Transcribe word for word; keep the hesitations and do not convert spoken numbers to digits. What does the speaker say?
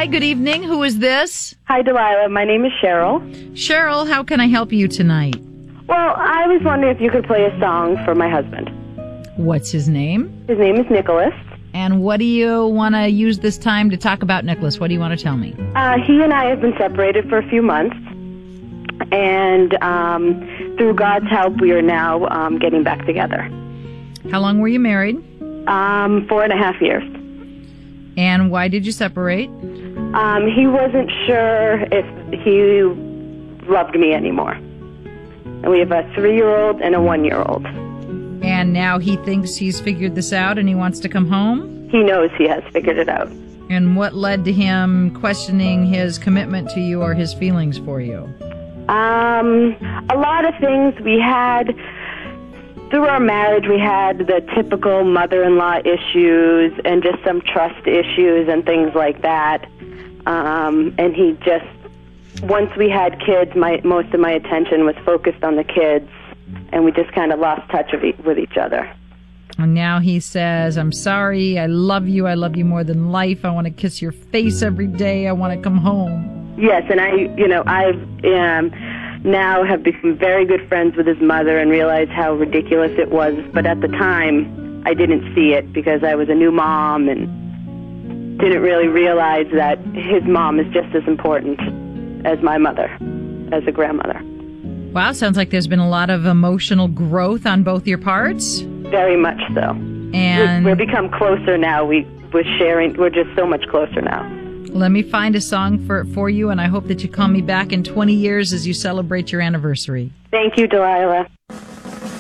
Hi, good evening. Who is this? Hi, Delilah. My name is Cheryl. Cheryl, how can I help you tonight? Well, I was wondering if you could play a song for my husband. What's his name? His name is Nicholas. And what do you want to use this time to talk about, Nicholas? What do you want to tell me? Uh, he and I have been separated for a few months. And um, through God's help, we are now um, getting back together. How long were you married? Um, four and a half years. And why did you separate? Um, he wasn't sure if he loved me anymore. And we have a three-year-old and a one-year-old. And now he thinks he's figured this out and he wants to come home? He knows he has figured it out. And what led to him questioning his commitment to you or his feelings for you? Um, a lot of things. We had, through our marriage, we had the typical mother-in-law issues and just some trust issues and things like that. Um, and he just, once we had kids, my most of my attention was focused on the kids, and we just kind of lost touch of e- with each other. And now he says, I'm sorry, I love you, I love you more than life, I want to kiss your face every day, I want to come home. Yes, and I, you know, I um, now have become very good friends with his mother and realized how ridiculous it was. But at the time, I didn't see it because I was a new mom and didn't really realize that his mom is just as important as my mother, as a grandmother. Wow, sounds like there's been a lot of emotional growth on both your parts. Very much so. And we've become closer now. We, we're sharing, we're just so much closer now. Let me find a song for for you, and I hope that you call me back in twenty years as you celebrate your anniversary. Thank you, Delilah.